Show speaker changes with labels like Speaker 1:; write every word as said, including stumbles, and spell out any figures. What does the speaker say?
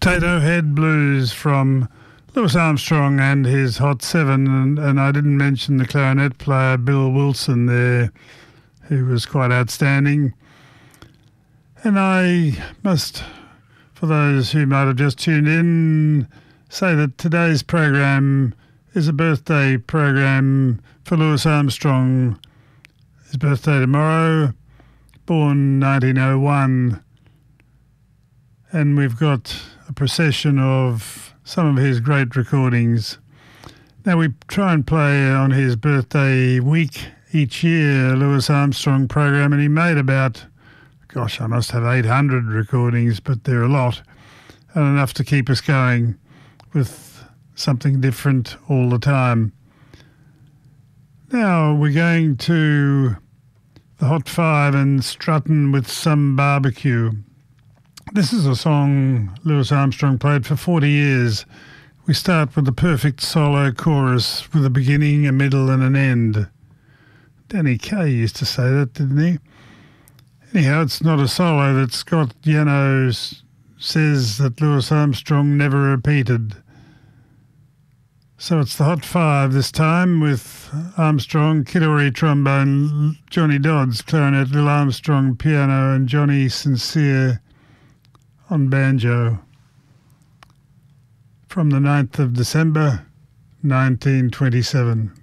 Speaker 1: Potato Head Blues from Louis Armstrong and his Hot Seven, and, and I didn't mention the clarinet player Bill Wilson there, who was quite outstanding. And I must, for those who might have just tuned in, say that today's program is a birthday program for Louis Armstrong. His birthday tomorrow, born nineteen oh one. And we've got a procession of some of his great recordings. Now, we try and play on his birthday week each year, a Louis Armstrong program, and he made about, gosh, I must have eight hundred recordings, but they're a lot, and enough to keep us going with something different all the time. Now, we're going to the Hot Five and strutting with some barbecue. This is a song Louis Armstrong played for forty years. We start with the perfect solo chorus with a beginning, a middle and an end. Danny Kaye used to say that, didn't he? Anyhow, it's not a solo that Scott Yano says that Louis Armstrong never repeated. So it's the Hot Five this time with Armstrong, Kid Ory trombone, Johnny Dodds clarinet, Lil Armstrong piano and Johnny Sincere on banjo, from the ninth of December, nineteen twenty-seven.